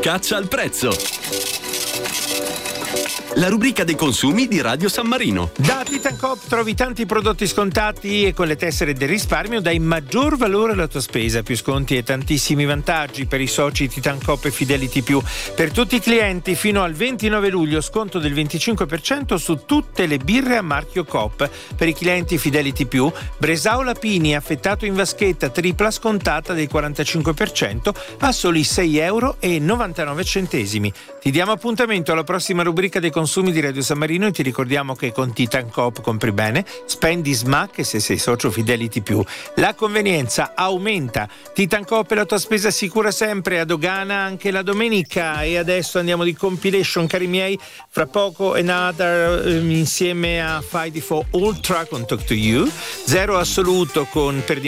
Caccia al prezzo. La rubrica dei consumi di Radio San Marino. Da Titan Coop trovi tanti prodotti scontati e con le tessere del risparmio dai maggior valore alla tua spesa, più sconti e tantissimi vantaggi per i soci Titan Coop e Fidelity Più. Per tutti i clienti fino al 29 luglio sconto del 25% su tutte le birre a marchio Coop. Per i clienti Fidelity Più, Bresaola Pini affettato in vaschetta tripla scontata del 45% a soli €6,99. Ti diamo appuntamento alla prossima rubrica dei consumi di Radio San Marino e ti ricordiamo che con Titan Coop compri bene, spendi smack e se sei socio Fidelity Più la convenienza aumenta. Titan Coop è la tua spesa sicura sempre, a dogana anche la domenica. E adesso andiamo di compilation, cari miei, fra poco Another insieme a Fight for Ultra con Talk to You, Zero Assoluto con Per